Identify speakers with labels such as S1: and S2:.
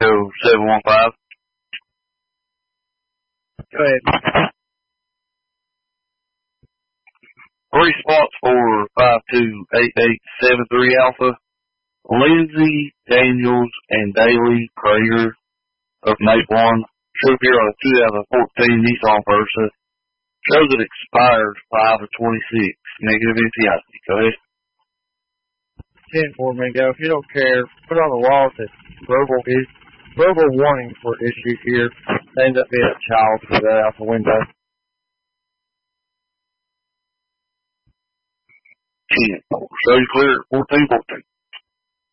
S1: Echo 715.
S2: Go ahead.
S1: 3 spots for 528873 Alpha. Lindsay Daniels and Daly Prager of Nate 1. Should appear on a 2014 Nissan Versa. Shows it expires 5/26. Negative empty. Go ahead.
S2: 10-4, Mingo. If you don't care, put on the wall that verbal warnings were issued here. They end up being a child for that out the window.
S1: 10-4. Show you clear at 14-14.